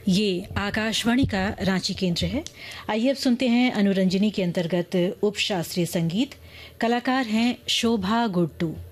ये आकाशवाणी का रांची केंद्र है। आइए अब सुनते हैं अनुरंजनी के अंतर्गत उप शास्त्रीय संगीत। कलाकार हैं शोभा गुड्डू।